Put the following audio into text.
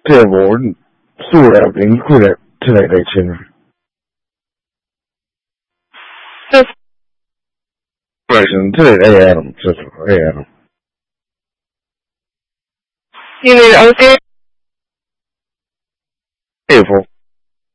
这无素来评估的这类类型。 这这类 AM 这种 AM。 You mean OJ?